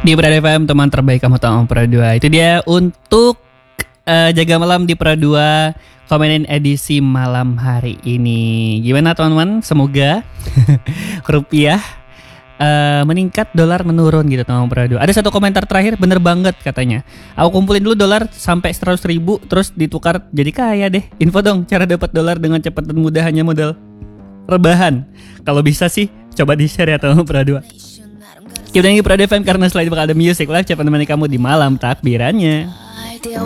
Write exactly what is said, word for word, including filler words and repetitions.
Di Prada F M, teman terbaik kamu tahu Prada dua. Itu dia untuk uh, jaga malam di Prada dua, komenin edisi malam hari ini. Gimana teman-teman? Semoga rupiah uh, meningkat, dolar menurun gitu teman Prada dua. Ada satu komentar terakhir bener banget katanya. Aku kumpulin dulu dolar sampai seratus ribu terus ditukar jadi kaya deh. Info dong cara dapat dolar dengan cepat dan mudah hanya modal rebahan. Kalau bisa sih coba di-share ya teman Prada dua. Kita lagi Prada F M karena selain bakal ada music live, cepat menemani kamu di malam takbirannya.